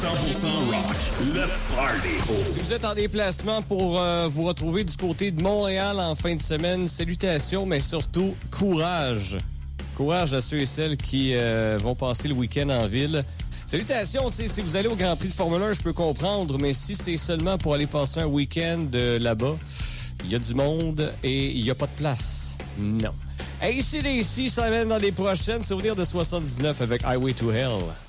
rock, le party. Si vous êtes en déplacement pour vous retrouver du côté de Montréal en fin de semaine, salutations, mais surtout courage. Courage à ceux et celles qui vont passer le week-end en ville. Salutations, tu sais, si vous allez au Grand Prix de Formule 1, je peux comprendre, mais si c'est seulement pour aller passer un week-end là-bas, il y a du monde et il n'y a pas de place. Non. AC/DC, ça mène dans les prochaines. Souvenir de 79 avec Highway to Hell.